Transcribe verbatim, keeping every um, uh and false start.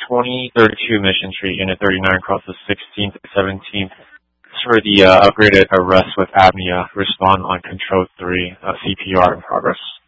twenty thirty-two Mission Street, Unit thirty-nine, across the sixteenth, seventeenth. For the uh, upgraded arrest with apnea, respond on control three, uh, C P R in progress.